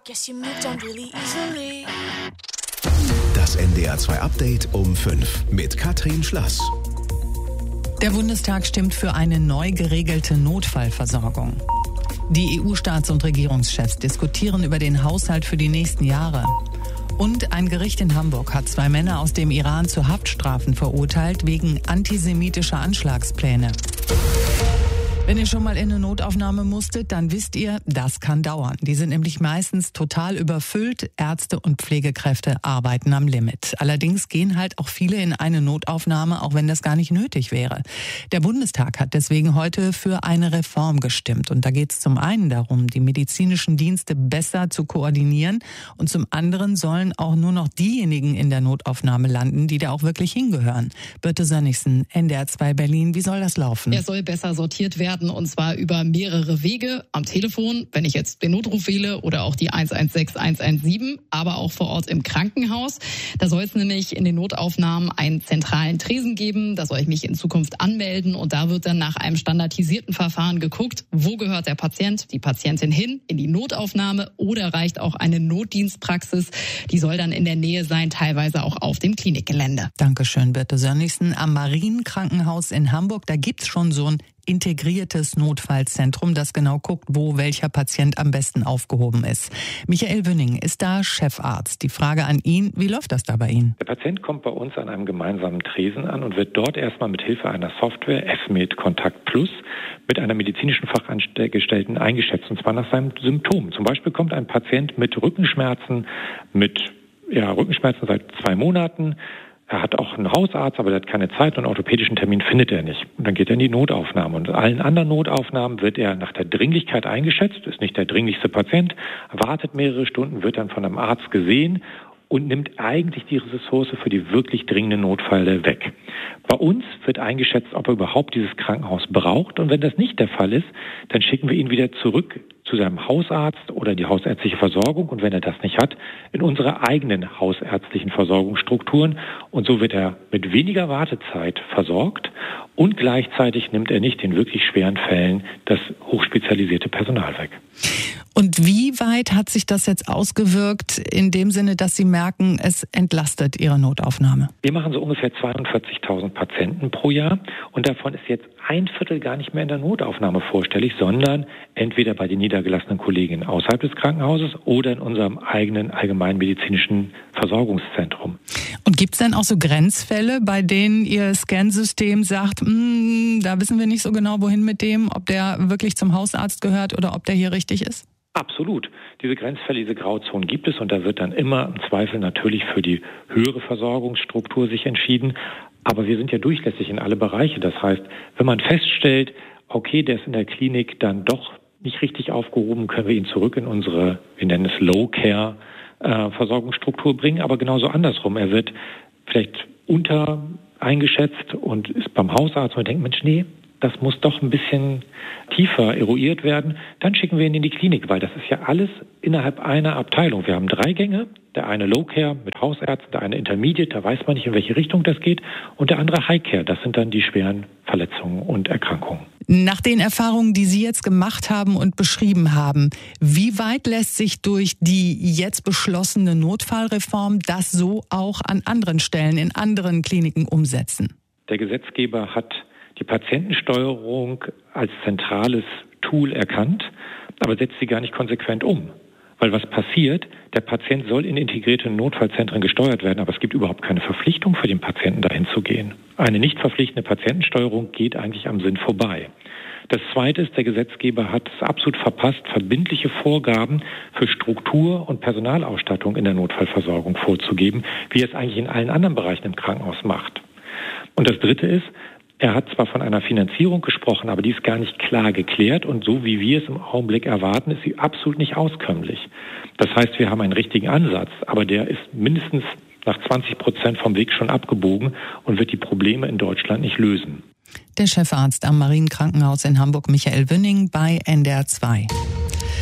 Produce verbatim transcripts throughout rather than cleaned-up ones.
Das N D R zwei Update um fünf mit Katrin Schlass. Der Bundestag stimmt für eine neu geregelte Notfallversorgung. Die E U-Staats- und Regierungschefs diskutieren über den Haushalt für die nächsten Jahre. Und ein Gericht in Hamburg hat zwei Männer aus dem Iran zu Haftstrafen verurteilt wegen antisemitischer Anschlagspläne. Wenn ihr schon mal in eine Notaufnahme musstet, dann wisst ihr, das kann dauern. Die sind nämlich meistens total überfüllt. Ärzte und Pflegekräfte arbeiten am Limit. Allerdings gehen halt auch viele in eine Notaufnahme, auch wenn das gar nicht nötig wäre. Der Bundestag hat deswegen heute für eine Reform gestimmt. Und da geht es zum einen darum, die medizinischen Dienste besser zu koordinieren. Und zum anderen sollen auch nur noch diejenigen in der Notaufnahme landen, die da auch wirklich hingehören. Birte Sönnigsen, N D R zwei Berlin. Wie soll das laufen? Er soll besser sortiert werden. Und zwar über mehrere Wege am Telefon, wenn ich jetzt den Notruf wähle oder auch die eins eins sechs eins eins sieben, aber auch vor Ort im Krankenhaus. Da soll es nämlich in den Notaufnahmen einen zentralen Tresen geben. Da soll ich mich in Zukunft anmelden und da wird dann nach einem standardisierten Verfahren geguckt, wo gehört der Patient, die Patientin hin, in die Notaufnahme oder reicht auch eine Notdienstpraxis. Die soll dann in der Nähe sein, teilweise auch auf dem Klinikgelände. Dankeschön, Birte Sönnigsen. Am Marienkrankenhaus in Hamburg, da gibt's schon so ein integriertes Notfallzentrum, das genau guckt, wo welcher Patient am besten aufgehoben ist. Michael Wünning ist da Chefarzt. Die Frage an ihn, wie läuft das da bei Ihnen? Der Patient kommt bei uns an einem gemeinsamen Tresen an und wird dort erstmal mit Hilfe einer Software, F M E D Kontakt Plus, mit einer medizinischen Fachangestellten eingeschätzt, und zwar nach seinen Symptomen. Zum Beispiel kommt ein Patient mit Rückenschmerzen, mit ja, Rückenschmerzen seit zwei Monaten. Er hat auch einen Hausarzt, aber der hat keine Zeit und einen orthopädischen Termin findet er nicht. Und dann geht er in die Notaufnahme. Und in allen anderen Notaufnahmen wird er nach der Dringlichkeit eingeschätzt, ist nicht der dringlichste Patient, wartet mehrere Stunden, wird dann von einem Arzt gesehen und nimmt eigentlich die Ressource für die wirklich dringenden Notfälle weg. Bei uns wird eingeschätzt, ob er überhaupt dieses Krankenhaus braucht. Und wenn das nicht der Fall ist, dann schicken wir ihn wieder zurück zu seinem Hausarzt oder die hausärztliche Versorgung. Und wenn er das nicht hat, in unsere eigenen hausärztlichen Versorgungsstrukturen. Und so wird er mit weniger Wartezeit versorgt. Und gleichzeitig nimmt er nicht in wirklich schweren Fällen das hochspezialisierte Personal weg. Und wie weit hat sich das jetzt ausgewirkt, in dem Sinne, dass Sie merken, es entlastet Ihre Notaufnahme? Wir machen so ungefähr zweiundvierzigtausend Patienten pro Jahr und davon ist jetzt ein Viertel gar nicht mehr in der Notaufnahme vorstellig, sondern entweder bei den niedergelassenen Kolleginnen außerhalb des Krankenhauses oder in unserem eigenen allgemeinmedizinischen Versorgungszentrum. Und gibt es denn auch so Grenzfälle, bei denen Ihr Scansystem sagt, da wissen wir nicht so genau, wohin mit dem, ob der wirklich zum Hausarzt gehört oder ob der hier richtig ist? Absolut. Diese Grenzfälle, diese Grauzonen gibt es und da wird dann immer im Zweifel natürlich für die höhere Versorgungsstruktur sich entschieden. Aber wir sind ja durchlässig in alle Bereiche. Das heißt, wenn man feststellt, okay, der ist in der Klinik dann doch nicht richtig aufgehoben, können wir ihn zurück in unsere, wir nennen es Low-Care, äh, Versorgungsstruktur bringen. Aber genauso andersrum. Er wird vielleicht unter eingeschätzt und ist beim Hausarzt und denkt, Mensch, nee, das muss doch ein bisschen tiefer eruiert werden. Dann schicken wir ihn in die Klinik, weil das ist ja alles innerhalb einer Abteilung. Wir haben drei Gänge, der eine Low Care mit Hausärzten, der eine Intermediate, da weiß man nicht, in welche Richtung das geht, und der andere High Care, das sind dann die schweren Verletzungen und Erkrankungen. Nach den Erfahrungen, die Sie jetzt gemacht haben und beschrieben haben, wie weit lässt sich durch die jetzt beschlossene Notfallreform das so auch an anderen Stellen, in anderen Kliniken umsetzen? Der Gesetzgeber hat die Patientensteuerung als zentrales Tool erkannt, aber setzt sie gar nicht konsequent um. Weil was passiert, der Patient soll in integrierte Notfallzentren gesteuert werden, aber es gibt überhaupt keine Verpflichtung für den Patienten, dahin zu gehen. Eine nicht verpflichtende Patientensteuerung geht eigentlich am Sinn vorbei. Das Zweite ist, der Gesetzgeber hat es absolut verpasst, verbindliche Vorgaben für Struktur und Personalausstattung in der Notfallversorgung vorzugeben, wie er es eigentlich in allen anderen Bereichen im Krankenhaus macht. Und das Dritte ist, er hat zwar von einer Finanzierung gesprochen, aber die ist gar nicht klar geklärt und so wie wir es im Augenblick erwarten, ist sie absolut nicht auskömmlich. Das heißt, wir haben einen richtigen Ansatz, aber der ist mindestens nach zwanzig Prozent vom Weg schon abgebogen und wird die Probleme in Deutschland nicht lösen. Der Chefarzt am Marienkrankenhaus in Hamburg, Michael Wünning, bei N D R zwei.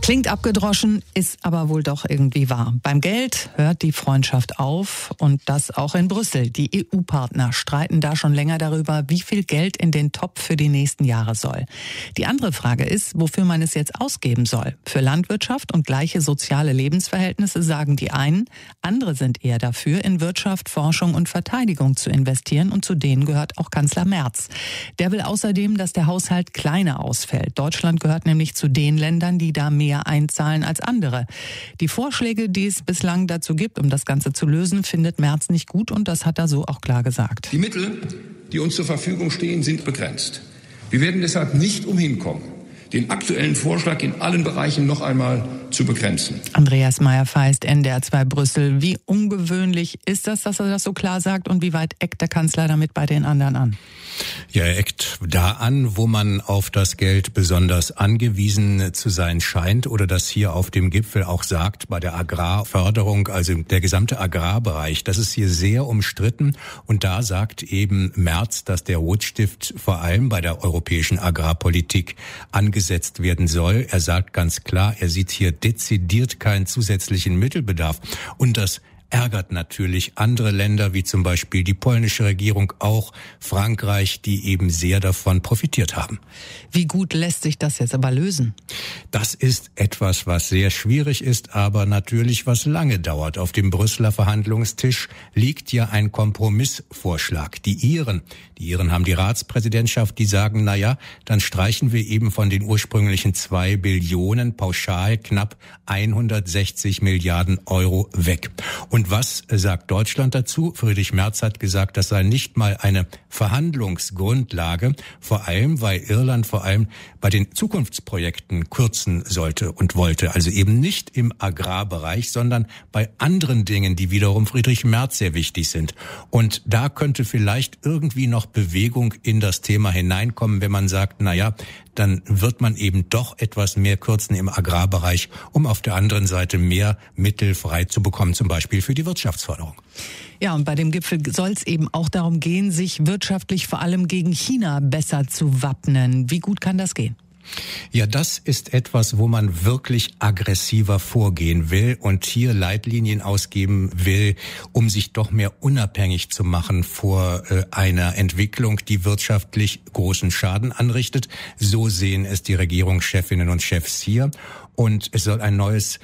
Klingt abgedroschen, ist aber wohl doch irgendwie wahr. Beim Geld hört die Freundschaft auf und das auch in Brüssel. Die E U-Partner streiten da schon länger darüber, wie viel Geld in den Topf für die nächsten Jahre soll. Die andere Frage ist, wofür man es jetzt ausgeben soll. Für Landwirtschaft und gleiche soziale Lebensverhältnisse sagen die einen, andere sind eher dafür, in Wirtschaft, Forschung und Verteidigung zu investieren und zu denen gehört auch Kanzler Merz. Der will außerdem, dass der Haushalt kleiner ausfällt. Deutschland gehört nämlich zu den Ländern, die da mehr einzahlen als andere. Die Vorschläge, die es bislang dazu gibt, um das Ganze zu lösen, findet Merz nicht gut und das hat er so auch klar gesagt. Die Mittel, die uns zur Verfügung stehen, sind begrenzt. Wir werden deshalb nicht umhin kommen, den aktuellen Vorschlag in allen Bereichen noch einmal zu begrenzen. Andreas Meyer-Feist, N D R zwei Brüssel. Wie ungewöhnlich ist das, dass er das so klar sagt und wie weit eckt der Kanzler damit bei den anderen an? Ja, er eckt da an, wo man auf das Geld besonders angewiesen zu sein scheint oder das hier auf dem Gipfel auch sagt, bei der Agrarförderung, also der gesamte Agrarbereich. Das ist hier sehr umstritten und da sagt eben Merz, dass der Rotstift vor allem bei der europäischen Agrarpolitik angesetzt werden soll. Er sagt ganz klar, er sieht hier dezidiert keinen zusätzlichen Mittelbedarf und das ärgert natürlich andere Länder, wie zum Beispiel die polnische Regierung, auch Frankreich, die eben sehr davon profitiert haben. Wie gut lässt sich das jetzt aber lösen? Das ist etwas, was sehr schwierig ist, aber natürlich was lange dauert. Auf dem Brüsseler Verhandlungstisch liegt ja ein Kompromissvorschlag. Die Iren, die Iren haben die Ratspräsidentschaft, die sagen, na ja, dann streichen wir eben von den ursprünglichen zwei Billionen pauschal knapp hundertsechzig Milliarden Euro weg. Und Und was sagt Deutschland dazu? Friedrich Merz hat gesagt, das sei nicht mal eine Verhandlungsgrundlage, vor allem, weil Irland vor allem bei den Zukunftsprojekten kürzen sollte und wollte. Also eben nicht im Agrarbereich, sondern bei anderen Dingen, die wiederum Friedrich Merz sehr wichtig sind. Und da könnte vielleicht irgendwie noch Bewegung in das Thema hineinkommen, wenn man sagt, na ja, dann wird man eben doch etwas mehr kürzen im Agrarbereich, um auf der anderen Seite mehr Mittel frei zu bekommen, zum Beispiel für die Wirtschaftsförderung. Ja, und bei dem Gipfel soll es eben auch darum gehen, sich wirtschaftlich vor allem gegen China besser zu wappnen. Wie gut kann das gehen? Ja, das ist etwas, wo man wirklich aggressiver vorgehen will und hier Leitlinien ausgeben will, um sich doch mehr unabhängig zu machen vor äh, einer Entwicklung, die wirtschaftlich großen Schaden anrichtet. So sehen es die Regierungschefinnen und Chefs hier. Und es soll ein neues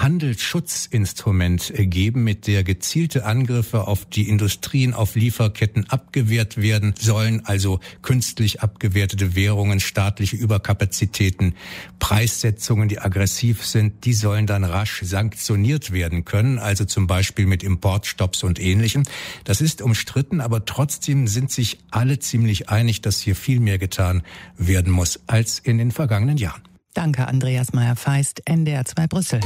Handelsschutzinstrument geben, mit der gezielte Angriffe auf die Industrien, auf Lieferketten abgewehrt werden sollen, also künstlich abgewertete Währungen, staatliche Überkapazitäten, Preissetzungen, die aggressiv sind, die sollen dann rasch sanktioniert werden können, also zum Beispiel mit Importstopps und Ähnlichem. Das ist umstritten, aber trotzdem sind sich alle ziemlich einig, dass hier viel mehr getan werden muss als in den vergangenen Jahren. Danke, Andreas Meyer-Feist, N D R zwei Brüssel.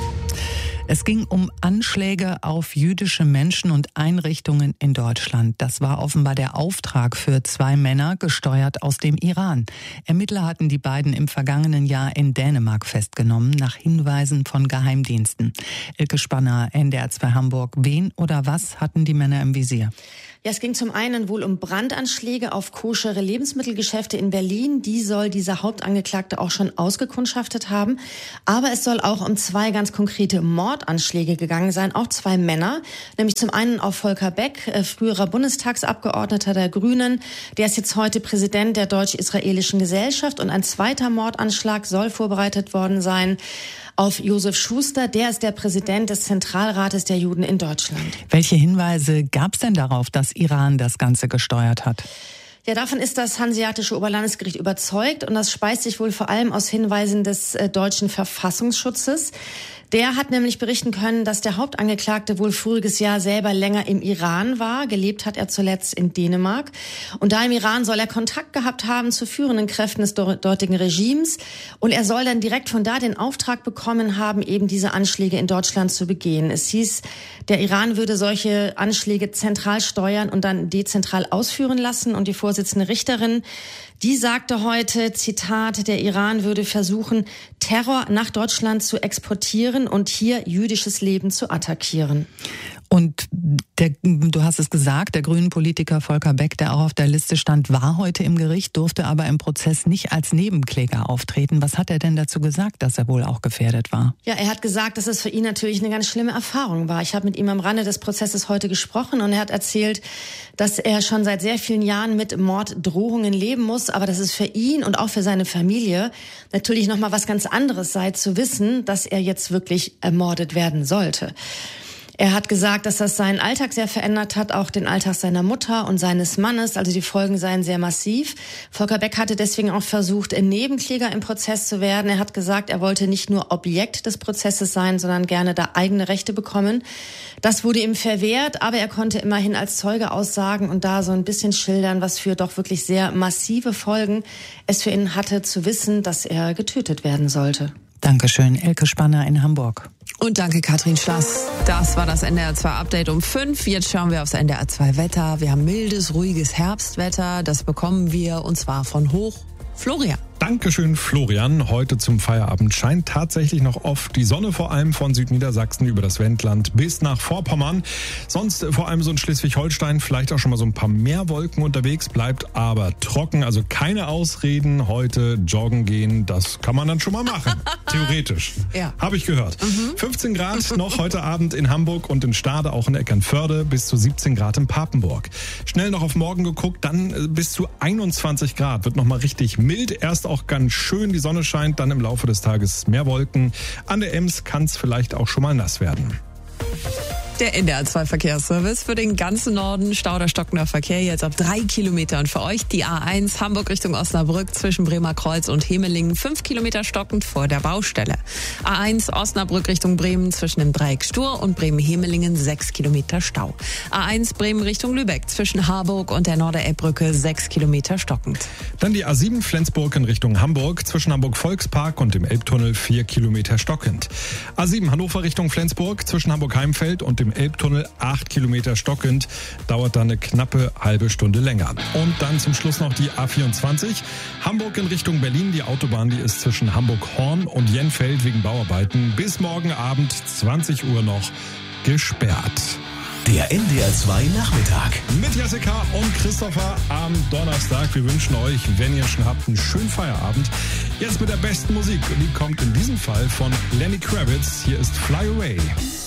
Es ging um Anschläge auf jüdische Menschen und Einrichtungen in Deutschland. Das war offenbar der Auftrag für zwei Männer, gesteuert aus dem Iran. Ermittler hatten die beiden im vergangenen Jahr in Dänemark festgenommen, nach Hinweisen von Geheimdiensten. Elke Spanner, N D R zwei Hamburg. Wen oder was hatten die Männer im Visier? Ja, es ging zum einen wohl um Brandanschläge auf koschere Lebensmittelgeschäfte in Berlin. Die soll dieser Hauptangeklagte auch schon ausgekundschaftet haben. Aber es soll auch um zwei ganz konkrete Mordanschläge gegangen sein, auch zwei Männer. Nämlich zum einen auf Volker Beck, früherer Bundestagsabgeordneter der Grünen. Der ist jetzt heute Präsident der Deutsch-Israelischen Gesellschaft. Und ein zweiter Mordanschlag soll vorbereitet worden sein auf Josef Schuster. Der ist der Präsident des Zentralrates der Juden in Deutschland. Welche Hinweise gab es denn darauf, dass Iran das Ganze gesteuert hat? Ja, davon ist das Hanseatische Oberlandesgericht überzeugt und das speist sich wohl vor allem aus Hinweisen des äh, deutschen Verfassungsschutzes. Der hat nämlich berichten können, dass der Hauptangeklagte wohl voriges Jahr selber länger im Iran war. Gelebt hat er zuletzt in Dänemark. Und da im Iran soll er Kontakt gehabt haben zu führenden Kräften des dortigen Regimes. Und er soll dann direkt von da den Auftrag bekommen haben, eben diese Anschläge in Deutschland zu begehen. Es hieß, der Iran würde solche Anschläge zentral steuern und dann dezentral ausführen lassen. Und die Vorsitzende Richterin, die sagte heute, Zitat, der Iran würde versuchen, Terror nach Deutschland zu exportieren und hier jüdisches Leben zu attackieren. Und der, du hast es gesagt, der Grünen-Politiker Volker Beck, der auch auf der Liste stand, war heute im Gericht, durfte aber im Prozess nicht als Nebenkläger auftreten. Was hat er denn dazu gesagt, dass er wohl auch gefährdet war? Ja, er hat gesagt, dass es für ihn natürlich eine ganz schlimme Erfahrung war. Ich habe mit ihm am Rande des Prozesses heute gesprochen und er hat erzählt, dass er schon seit sehr vielen Jahren mit Morddrohungen leben muss, aber dass es für ihn und auch für seine Familie natürlich nochmal was ganz anderes sei, zu wissen, dass er jetzt wirklich ermordet werden sollte. Er hat gesagt, dass das seinen Alltag sehr verändert hat, auch den Alltag seiner Mutter und seines Mannes. Also die Folgen seien sehr massiv. Volker Beck hatte deswegen auch versucht, ein Nebenkläger im Prozess zu werden. Er hat gesagt, er wollte nicht nur Objekt des Prozesses sein, sondern gerne da eigene Rechte bekommen. Das wurde ihm verwehrt, aber er konnte immerhin als Zeuge aussagen und da so ein bisschen schildern, was für doch wirklich sehr massive Folgen es für ihn hatte, zu wissen, dass er getötet werden sollte. Dankeschön, Elke Spanner in Hamburg. Und danke, Katrin Schlass. Das war das N D R zwei Update um fünf. Jetzt schauen wir aufs N D R zwei Wetter. Wir haben mildes, ruhiges Herbstwetter. Das bekommen wir und zwar von hoch Florian. Dankeschön, Florian. Heute zum Feierabend scheint tatsächlich noch oft die Sonne, vor allem von Südniedersachsen über das Wendland bis nach Vorpommern. Sonst vor allem so in Schleswig-Holstein vielleicht auch schon mal so ein paar mehr Wolken unterwegs, bleibt aber trocken. Also keine Ausreden, heute joggen gehen, das kann man dann schon mal machen. Theoretisch. Ja. Habe ich gehört. Mhm. fünfzehn Grad noch heute Abend in Hamburg und in Stade, auch in Eckernförde, bis zu siebzehn Grad in Papenburg. Schnell noch auf morgen geguckt, dann bis zu einundzwanzig Grad. Wird nochmal richtig mild. Erst auch ganz schön, die Sonne scheint, dann im Laufe des Tages mehr Wolken. An der Ems kann es vielleicht auch schon mal nass werden. Der N D R zwei Verkehrsservice für den ganzen Norden. Stau oder stockender Verkehr jetzt ab drei Kilometern. Für euch die A eins Hamburg Richtung Osnabrück zwischen Bremerkreuz und Hemelingen. Fünf Kilometer stockend vor der Baustelle. A eins Osnabrück Richtung Bremen zwischen dem Dreieck Stur und Bremen-Hemelingen. Sechs Kilometer Stau. A eins Bremen Richtung Lübeck zwischen Harburg und der Norderelbbrücke. Sechs Kilometer stockend. Dann die A sieben Flensburg in Richtung Hamburg zwischen Hamburg Volkspark und dem Elbtunnel. Vier Kilometer stockend. A sieben Hannover Richtung Flensburg zwischen Hamburg Heimfeld und dem Elbtunnel, acht Kilometer stockend, dauert dann eine knappe halbe Stunde länger. Und dann zum Schluss noch die A vierundzwanzig, Hamburg in Richtung Berlin. Die Autobahn, die ist zwischen Hamburg-Horn und Jenfeld wegen Bauarbeiten bis morgen Abend zwanzig Uhr noch gesperrt. Der N D R zwei Nachmittag. Mit Jessica und Christopher am Donnerstag. Wir wünschen euch, wenn ihr schon habt, einen schönen Feierabend. Jetzt mit der besten Musik. Die kommt in diesem Fall von Lenny Kravitz. Hier ist Fly Away.